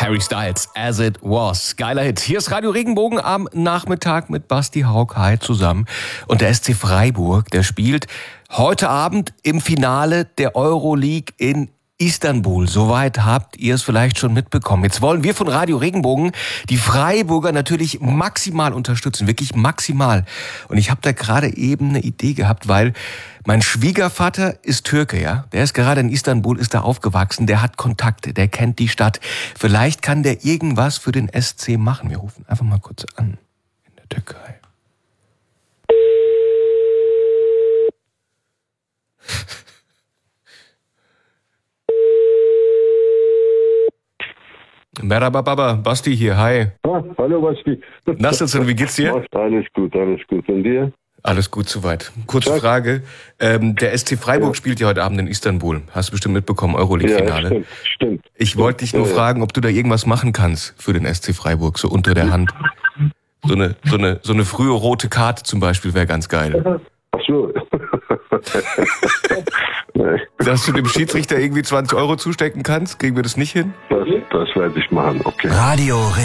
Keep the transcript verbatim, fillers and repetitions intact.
Harry Styles, As It Was. Geiler Hit. Hier ist Radio Regenbogen am Nachmittag mit Basti Hauck Hi zusammen. Und der S C Freiburg, der spielt heute Abend im Finale der Euroleague in Istanbul. Soweit habt ihr es vielleicht schon mitbekommen. Jetzt wollen wir von Radio Regenbogen die Freiburger natürlich maximal unterstützen. Wirklich maximal. Und ich habe da gerade eben eine Idee gehabt, weil mein Schwiegervater ist Türke, ja. Der ist gerade in Istanbul, ist da aufgewachsen. Der hat Kontakte, der kennt die Stadt. Vielleicht kann der irgendwas für den S C machen. Wir rufen einfach mal kurz an. In der Türkei. Merhaba Baba, Basti hier, hi. Ah, hallo Basti. Nasselson, wie geht's dir? Alles gut, alles gut. Und dir? Alles gut soweit. Kurze Tag. Frage, ähm, der S C Freiburg ja. spielt ja heute Abend in Istanbul. Hast du bestimmt mitbekommen, Euroleague-Finale. Ja, stimmt, stimmt. Ich wollte dich nur ja, fragen, ob du da irgendwas machen kannst für den S C Freiburg, so unter der Hand. So eine, so eine, so eine frühe rote Karte zum Beispiel wäre ganz geil. Ach so. Dass du dem Schiedsrichter irgendwie zwanzig Euro zustecken kannst, kriegen wir das nicht hin? Das, das werde ich machen, okay. Radio